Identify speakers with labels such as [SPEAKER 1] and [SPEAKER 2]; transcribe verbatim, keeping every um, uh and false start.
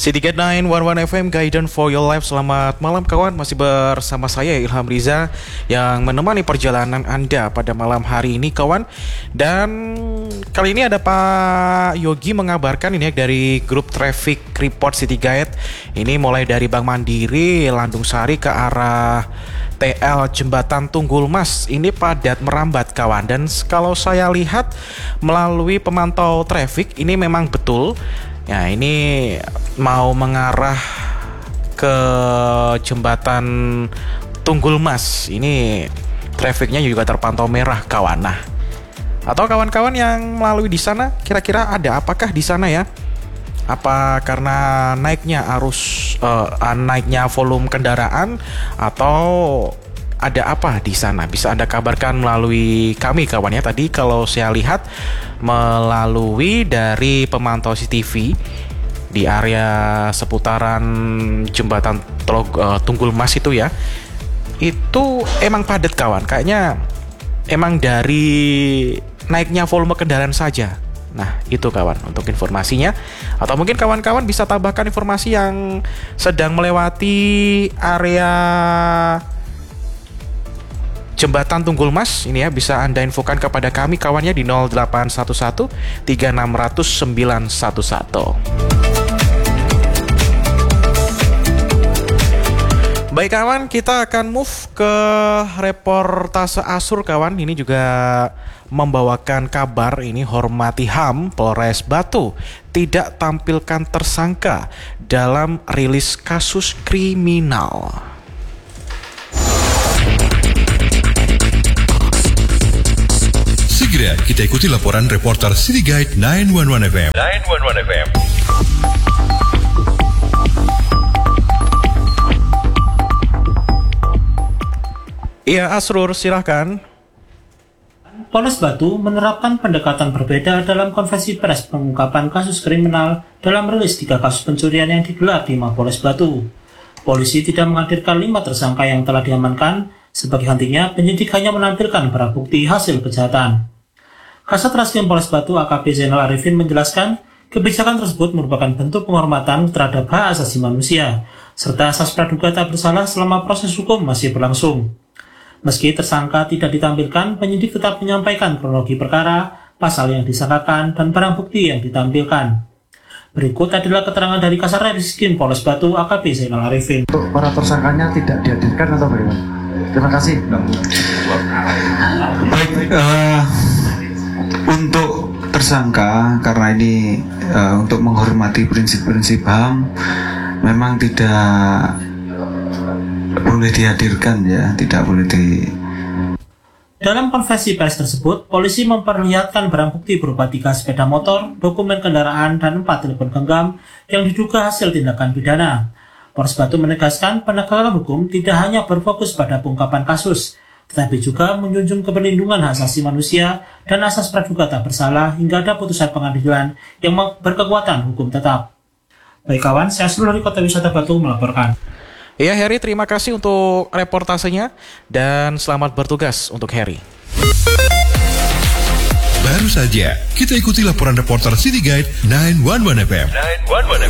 [SPEAKER 1] City Guide sembilan satu satu F M, Guidance for Your Life. Selamat malam kawan, masih bersama saya Ilham Riza yang menemani perjalanan Anda pada malam hari ini kawan. Dan kali ini ada Pak Yogi mengabarkan ini ya, dari grup Traffic Report City Guide. Ini mulai dari Bank Mandiri, Landung Sari ke arah T L Jembatan Tunggul Mas. Ini padat merambat kawan. Dan kalau saya lihat melalui pemantau traffic, ini memang betul. Ya, ini mau mengarah ke jembatan Tunggul Mas. Ini trafiknya juga terpantau merah kawan. Nah, atau kawan-kawan yang melalui di sana, kira-kira ada apakah di sana ya? Apa karena naiknya arus, uh, naiknya volume kendaraan, atau ada apa di sana? Bisa Anda kabarkan melalui kami kawan ya. Tadi kalau saya lihat melalui dari pemantau C C T V di area seputaran jembatan Trog, uh, Tunggul Mas itu ya, itu emang padat kawan. Kayaknya emang dari naiknya volume kendaraan saja. Nah itu kawan untuk informasinya. Atau mungkin kawan-kawan bisa tambahkan informasi yang sedang melewati area Jembatan Tunggul Mas ini ya, bisa Anda infokan kepada kami kawannya di nol delapan satu satu tiga enam nol nol sembilan satu satu. Baik kawan, kita akan move ke reportase Asur kawan. Ini juga membawakan kabar ini, Hormati H A M Polres Batu tidak tampilkan tersangka dalam rilis kasus kriminal.
[SPEAKER 2] Segera kita ikuti laporan reporter City Guide sembilan satu satu F M.
[SPEAKER 3] sembilan satu satu F M.
[SPEAKER 1] Iya, Asrur, silahkan.
[SPEAKER 4] Polres Batu menerapkan pendekatan berbeda dalam konferensi pers pengungkapan kasus kriminal dalam rilis tiga kasus pencurian yang digelar di Mapolres Batu. Polisi tidak menghadirkan lima tersangka yang telah diamankan. Sebagai gantinya, penyidik hanya menampilkan barang bukti hasil kejahatan. Kasat Reskrim Polres Batu A K P Zainal Arifin menjelaskan, kebijakan tersebut merupakan bentuk penghormatan terhadap hak asasi manusia, serta asas praduga tak bersalah selama proses hukum masih berlangsung. Meski tersangka tidak ditampilkan, penyidik tetap menyampaikan kronologi perkara, pasal yang disangkakan, dan barang bukti yang ditampilkan. Berikut adalah keterangan dari Kasat Reskrim Polres Batu A K P Zainal Arifin.
[SPEAKER 5] Untuk para tersangkanya tidak dihadirkan atau bagaimana? Terima kasih.
[SPEAKER 6] Baik, uh, untuk tersangka, karena ini uh, untuk menghormati prinsip-prinsip H A M, memang tidak boleh dihadirkan ya, tidak boleh di.
[SPEAKER 4] Dalam konferensi pers tersebut, polisi memperlihatkan barang bukti berupa tiga sepeda motor, dokumen kendaraan, dan empat telepon genggam yang diduga hasil tindakan pidana. Polres Batu menegaskan penegakan hukum tidak hanya berfokus pada pengungkapan kasus, tetapi juga menjunjung keperlindungan hak asasi manusia dan asas praduga tak bersalah hingga ada putusan pengadilan yang berkekuatan hukum tetap. Baik kawan, saya Asrul dari Kota Wisata Batu melaporkan.
[SPEAKER 1] Ya Heri, terima kasih untuk reportasenya dan selamat bertugas untuk Heri.
[SPEAKER 2] Baru saja kita ikuti laporan reporter City Guide sembilan satu satu F M.
[SPEAKER 3] sembilan satu satu F M.